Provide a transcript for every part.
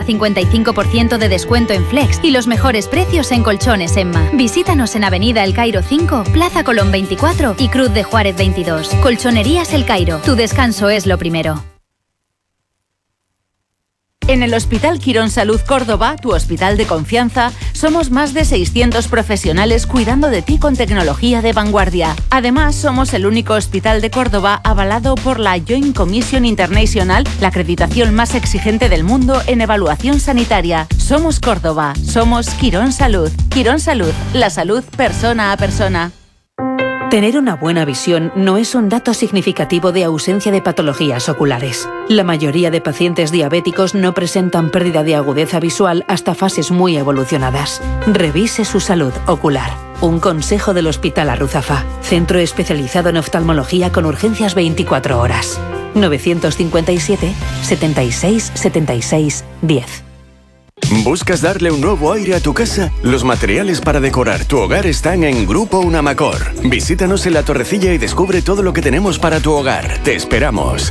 55% de descuento en Flex y los mejores precios en colchones Emma. Visítanos en Avenida El Cairo 5, Plaza Colón 24 y Cruz de Juárez 22. Colchonerías El Cairo. Tu descanso es lo primero. En el Hospital Quirón Salud Córdoba, tu hospital de confianza, somos más de 600 profesionales cuidando de ti con tecnología de vanguardia. Además, somos el único hospital de Córdoba avalado por la Joint Commission International, la acreditación más exigente del mundo en evaluación sanitaria. Somos Córdoba, somos Quirón Salud. Quirón Salud, la salud persona a persona. Tener una buena visión no es un dato significativo de ausencia de patologías oculares. La mayoría de pacientes diabéticos no presentan pérdida de agudeza visual hasta fases muy evolucionadas. Revise su salud ocular. Un consejo del Hospital Arruzafa, centro especializado en oftalmología con urgencias 24 horas. 957 76 76 10. ¿Buscas darle un nuevo aire a tu casa? Los materiales para decorar tu hogar están en Grupo Unamacor. Visítanos en La Torrecilla y descubre todo lo que tenemos para tu hogar. Te esperamos.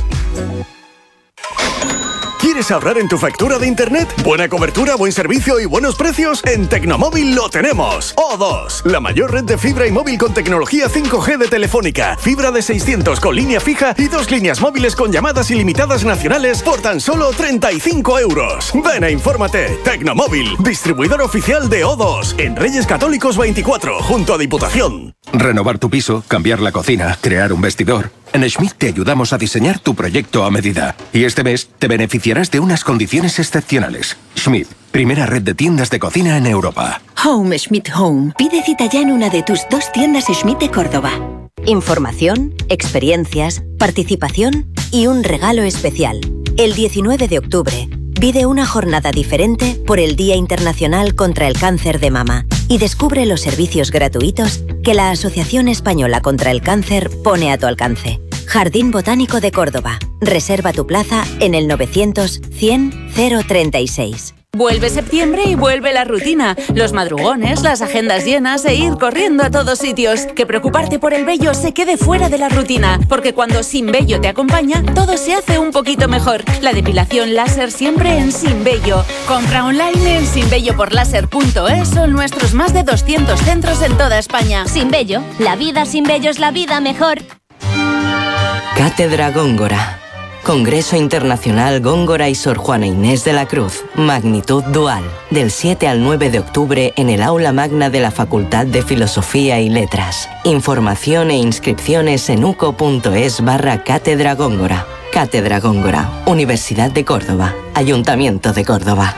¿Quieres ahorrar en tu factura de internet? ¿Buena cobertura, buen servicio y buenos precios? En Tecnomóvil lo tenemos. O2, la mayor red de fibra y móvil con tecnología 5G de Telefónica. Fibra de 600 con línea fija y 2 líneas móviles con llamadas ilimitadas nacionales por tan solo 35 euros. Ven e infórmate. Tecnomóvil, distribuidor oficial de O2 en Reyes Católicos 24, junto a Diputación. Renovar tu piso, cambiar la cocina, crear un vestidor. En Schmidt te ayudamos a diseñar tu proyecto a medida. Y este mes te beneficiarás de unas condiciones excepcionales. Schmidt, primera red de tiendas de cocina en Europa. Home Schmidt Home. Pide cita ya en una de tus 2 tiendas Schmidt de Córdoba. Información, experiencias, participación y un regalo especial. El 19 de octubre, vive una jornada diferente por el Día Internacional contra el Cáncer de Mama y descubre los servicios gratuitos que la Asociación Española contra el Cáncer pone a tu alcance. Jardín Botánico de Córdoba. Reserva tu plaza en el 900 100 036. Vuelve septiembre y vuelve la rutina. Los madrugones, las agendas llenas e ir corriendo a todos sitios. Que preocuparte por el vello se quede fuera de la rutina. Porque cuando Sin Vello te acompaña, todo se hace un poquito mejor. La depilación láser siempre en Sin Vello. Compra online en sinvelloporlaser.es o en nuestros más de 200 centros en toda España. Sin Vello, la vida sin vello es la vida mejor. Cátedra Góngora. Congreso Internacional Góngora y Sor Juana Inés de la Cruz, magnitud dual, del 7 al 9 de octubre en el Aula Magna de la Facultad de Filosofía y Letras. Información e inscripciones en uco.es/Cátedra Góngora. Cátedra Góngora, Universidad de Córdoba, Ayuntamiento de Córdoba.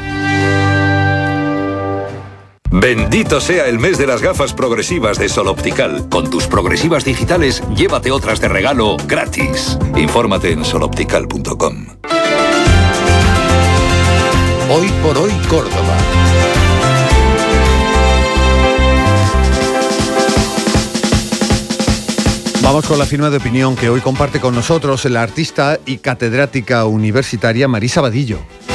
Bendito sea el mes de las gafas progresivas de Sol Optical. Con tus progresivas digitales, llévate otras de regalo gratis. Infórmate en soloptical.com. Hoy por hoy Córdoba. Vamos con la firma de opinión que hoy comparte con nosotros la artista y catedrática universitaria Marisa Vadillo.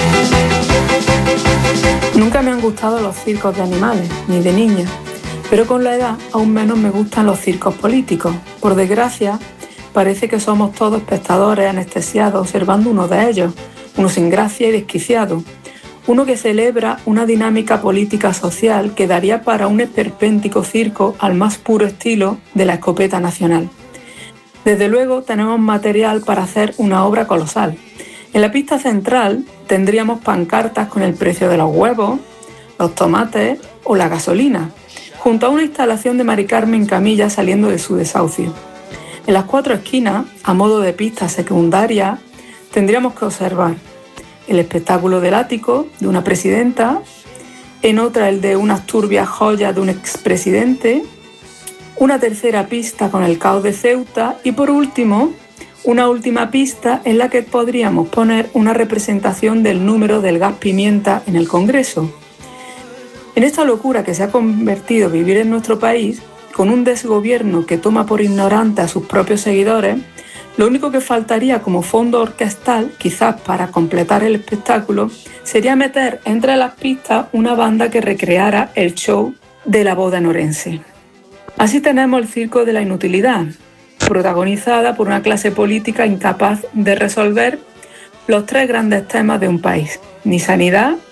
Nunca me han gustado los circos de animales, ni de niña, pero con la edad aún menos me gustan los circos políticos. Por desgracia, parece que somos todos espectadores anestesiados observando uno de ellos, uno sin gracia y desquiciado, uno que celebra una dinámica política social que daría para un esperpéntico circo al más puro estilo de la escopeta nacional. Desde luego tenemos material para hacer una obra colosal. En la pista central tendríamos pancartas con el precio de los huevos, los tomates o la gasolina, junto a una instalación de Mari Carmen Camilla saliendo de su desahucio. En las 4 esquinas, a modo de pista secundaria, tendríamos que observar el espectáculo del ático de una presidenta, en otra el de unas turbias joyas de un expresidente, una tercera pista con el caos de Ceuta y por último, una última pista en la que podríamos poner una representación del número del gas pimienta en el Congreso. En esta locura que se ha convertido vivir en nuestro país, con un desgobierno que toma por ignorante a sus propios seguidores, lo único que faltaría como fondo orquestal, quizás para completar el espectáculo, sería meter entre las pistas una banda que recreara el show de la boda en Orense. Así tenemos el circo de la inutilidad, protagonizada por una clase política incapaz de resolver los 3 grandes temas de un país: ni sanidad,